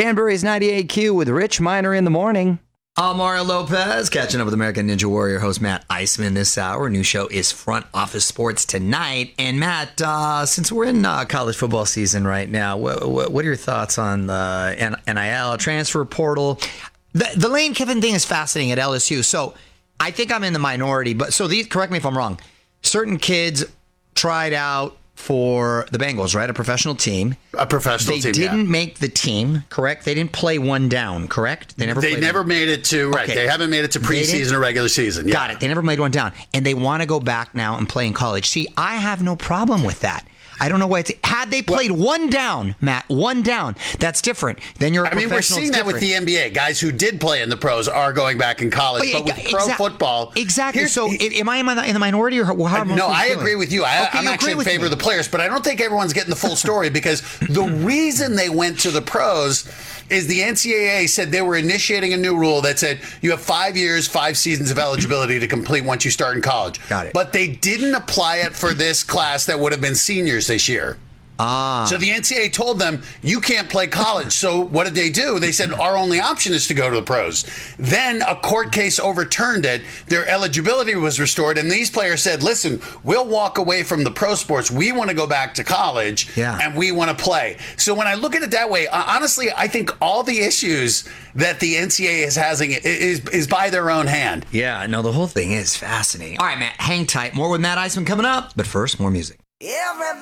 Danbury's 98Q with Rich Miner in the morning. I'm Mario Lopez, catching up with American Ninja Warrior host Matt Iseman this hour. New show is Front Office Sports tonight. And Matt, since we're in college football season right now, what are your thoughts on the NIL transfer portal? The Lane Kiffin thing is fascinating at LSU. So I think I'm in the minority, but correct me if I'm wrong. Certain kids tried out for the Bengals, right? A professional team. A professional team, They didn't make the team, correct? They didn't play one down, correct? They never made it to, right. Okay. They haven't made it to preseason or regular season. Got it. They never made one down. And they want to go back now and play in college. See, I have no problem with that. I don't know why had they played one down, Matt, one down, that's different. Then you're a professional. We're seeing that with the NBA. Guys who did play in the pros are going back in college. But with pro football. Exactly. So am I in the minority or how? No, I agree with you. I'm actually in favor of the players, but I don't think everyone's getting the full story because the reason they went to the pros is the NCAA said they were initiating a new rule that said you have 5 years, 5 seasons of eligibility to complete once you start in college. Got it. But they didn't apply it for this class that would have been seniors this year. So the NCAA told them, you can't play college. So what did they do? They said, our only option is to go to the pros. Then a court case overturned it. Their eligibility was restored. And these players said, listen, we'll walk away from the pro sports. We want to go back to college and we want to play. So when I look at it that way, honestly, I think all the issues that the NCAA is having is by their own hand. Yeah, no, the whole thing is fascinating. All right, Matt, hang tight. More with Matt Iseman coming up. But first, more music. Everybody